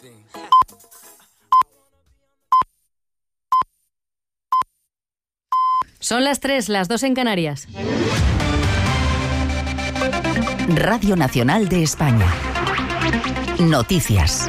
Son las 3, las 2 en Canarias. Radio Nacional de España. Noticias.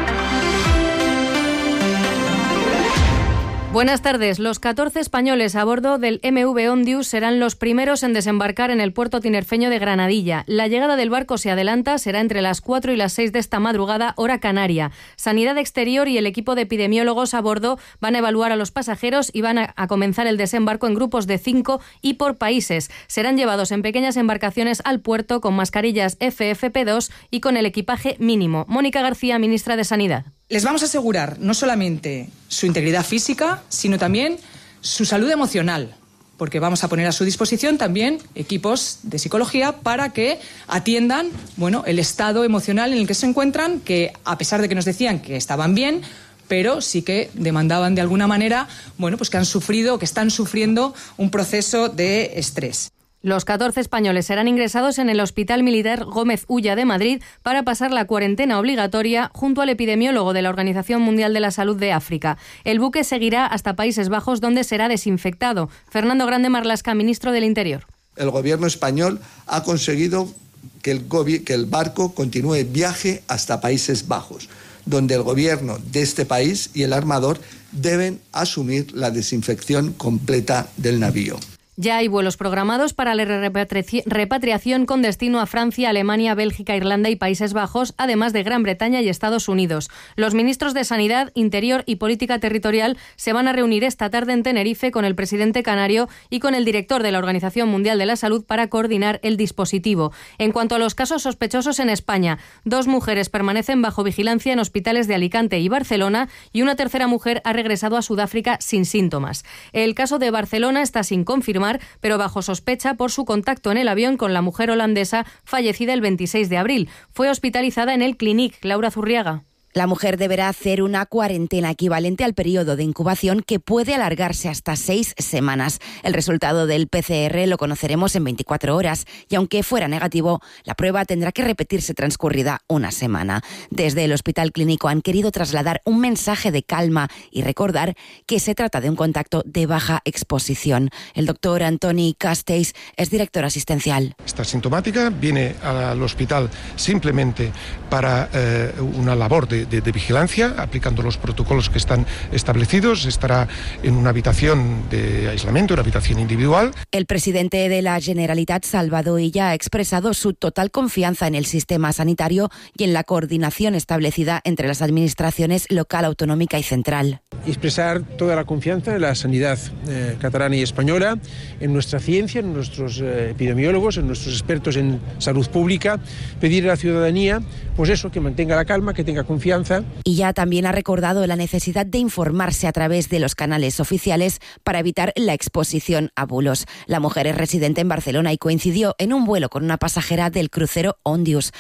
Buenas tardes. Los 14 españoles a bordo del MV Ondius serán los primeros en desembarcar en el puerto tinerfeño de Granadilla. La llegada del barco se adelanta, será entre las 4 y las 6 de esta madrugada, hora canaria. Sanidad Exterior y el equipo de epidemiólogos a bordo van a evaluar a los pasajeros y van a comenzar el desembarco en grupos de 5 y por países. Serán llevados en pequeñas embarcaciones al puerto con mascarillas FFP2 y con el equipaje mínimo. Mónica García, ministra de Sanidad. Les vamos a asegurar no solamente su integridad física, sino también su salud emocional, porque vamos a poner a su disposición también equipos de psicología para que atiendan, el estado emocional en el que se encuentran, que a pesar de que nos decían que estaban bien, pero sí que demandaban de alguna manera, que han sufrido o que están sufriendo un proceso de estrés. Los 14 españoles serán ingresados en el Hospital Militar Gómez Ulla de Madrid para pasar la cuarentena obligatoria junto al epidemiólogo de la Organización Mundial de la Salud de África. El buque seguirá hasta Países Bajos, donde será desinfectado. Fernando Grande Marlaska, ministro del Interior. El gobierno español ha conseguido que el barco continúe viaje hasta Países Bajos, donde el gobierno de este país y el armador deben asumir la desinfección completa del navío. Ya hay vuelos programados para la repatriación con destino a Francia, Alemania, Bélgica, Irlanda y Países Bajos, además de Gran Bretaña y Estados Unidos. Los ministros de Sanidad, Interior y Política Territorial se van a reunir esta tarde en Tenerife con el presidente canario y con el director de la Organización Mundial de la Salud para coordinar el dispositivo. En cuanto a los casos sospechosos en España, 2 mujeres permanecen bajo vigilancia en hospitales de Alicante y Barcelona y una tercera mujer ha regresado a Sudáfrica sin síntomas. El caso de Barcelona está sin confirmar, pero bajo sospecha por su contacto en el avión con la mujer holandesa fallecida el 26 de abril. Fue hospitalizada en el Clinic. Laura Zurriaga. La mujer deberá hacer una cuarentena equivalente al periodo de incubación, que puede alargarse hasta 6 semanas. El resultado del PCR lo conoceremos en 24 horas y aunque fuera negativo, la prueba tendrá que repetirse transcurrida una semana. Desde el Hospital Clínico han querido trasladar un mensaje de calma y recordar que se trata de un contacto de baja exposición. El doctor Antoni Castells es director asistencial. Está sintomática, viene al hospital simplemente para una labor de vigilancia, aplicando los protocolos que están establecidos. Estará en una habitación de aislamiento, una habitación individual. El presidente de la Generalitat, Salvador Illa, ha expresado su total confianza en el sistema sanitario y en la coordinación establecida entre las administraciones local, autonómica y central. Expresar toda la confianza en la sanidad catalana y española, en nuestra ciencia, en nuestros epidemiólogos, en nuestros expertos en salud pública, pedir a la ciudadanía, que mantenga la calma, que tenga confianza. Y ya también ha recordado la necesidad de informarse a través de los canales oficiales para evitar la exposición a bulos. La mujer es residente en Barcelona y coincidió en un vuelo con una pasajera del crucero Ondius.